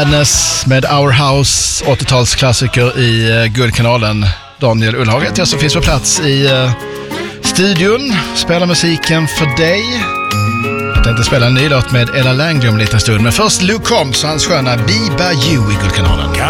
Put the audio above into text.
Madness med Our House, 80-talsklassiker i Guldkanalen. Daniel Ullhaget, jag som finns på plats i studion, spelar musiken för dig. Jag tänkte spela en ny låt med Ella Langley om en liten stund, men först Luke Combs och hans sköna Be By You i Guldkanalen.